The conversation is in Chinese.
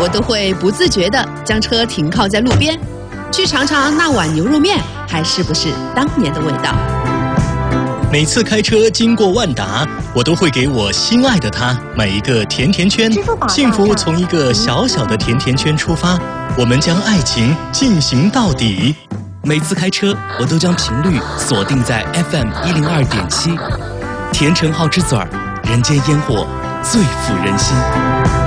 我都会不自觉地将车停靠在路边，去尝尝那碗牛肉面还是不是当年的味道。 每次开车经过万达，我都会给我心爱的他买一个甜甜圈。幸福从一个小小的甜甜圈出发，我们将爱情进行到底。 每次开车，我都将频率锁定在 FM 102.7，甜橙好之嘴儿，人间烟火最抚人心。